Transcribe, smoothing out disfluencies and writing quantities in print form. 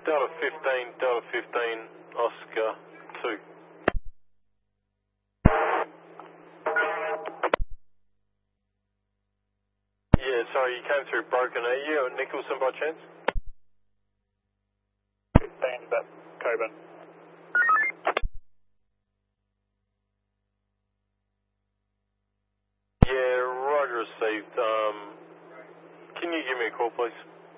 Delta 15, Oscar 2. Yeah, sorry, you came through broken. Are you at Nicholson by chance? 15, that's Coburn. Yeah, roger received. Can you give me a call, please?